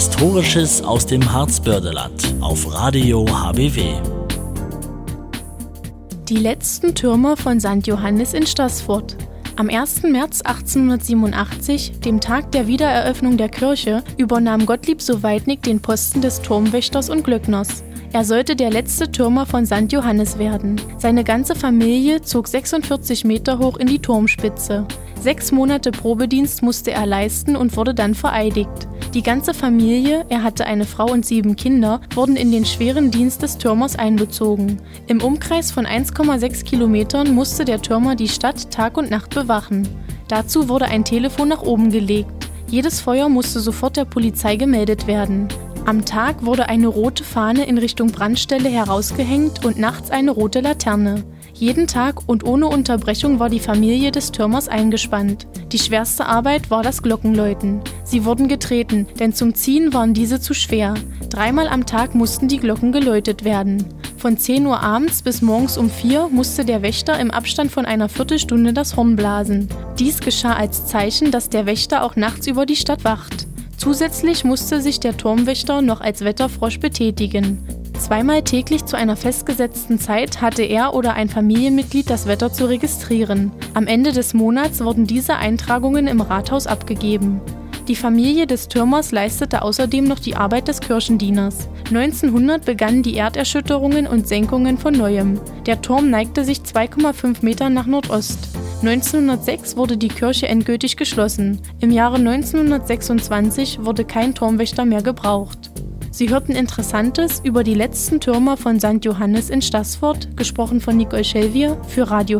Historisches aus dem Harzbördeland auf Radio HBW. Die letzten Türmer von St. Johannes in Staßfurt. Am 1. März 1887, dem Tag der Wiedereröffnung der Kirche, übernahm Gottlieb Sowatnik den Posten des Turmwächters und Glöckners. Er sollte der letzte Türmer von St. Johannes werden. Seine ganze Familie zog 46 Meter hoch in die Turmspitze. 6 Monate Probedienst musste er leisten und wurde dann vereidigt. Die ganze Familie, er hatte eine Frau und 7 Kinder, wurden in den schweren Dienst des Türmers einbezogen. Im Umkreis von 1,6 Kilometern musste der Türmer die Stadt Tag und Nacht bewachen. Dazu wurde ein Telefon nach oben gelegt. Jedes Feuer musste sofort der Polizei gemeldet werden. Am Tag wurde eine rote Fahne in Richtung Brandstelle herausgehängt und nachts eine rote Laterne. Jeden Tag und ohne Unterbrechung war die Familie des Türmers eingespannt. Die schwerste Arbeit war das Glockenläuten. Sie wurden getreten, denn zum Ziehen waren diese zu schwer. 3-mal am Tag mussten die Glocken geläutet werden. Von 10 Uhr abends bis morgens um 4 musste der Wächter im Abstand von einer Viertelstunde das Horn blasen. Dies geschah als Zeichen, dass der Wächter auch nachts über die Stadt wacht. Zusätzlich musste sich der Turmwächter noch als Wetterfrosch betätigen. 2-mal täglich zu einer festgesetzten Zeit hatte er oder ein Familienmitglied das Wetter zu registrieren. Am Ende des Monats wurden diese Eintragungen im Rathaus abgegeben. Die Familie des Türmers leistete außerdem noch die Arbeit des Kirchendieners. 1900 begannen die Erderschütterungen und Senkungen von neuem. Der Turm neigte sich 2,5 Meter nach Nordost. 1906 wurde die Kirche endgültig geschlossen. Im Jahre 1926 wurde kein Turmwächter mehr gebraucht. Sie hörten Interessantes über die letzten Türmer von St. Johannes in Staßfurt, gesprochen von Nicole Schelvier für Radio